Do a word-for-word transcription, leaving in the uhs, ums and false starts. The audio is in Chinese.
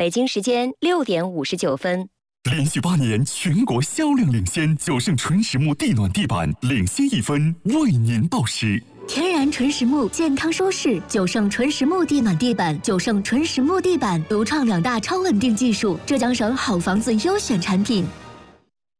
北京时间六点五十九分。 连续八年全国销量领先，九盛纯实木地暖地板领先一分，为您报时。 天然纯实木，健康舒适。九盛纯实木地暖地板，九盛纯实木地板独创两大超稳定技术，浙江省好房子优选产品。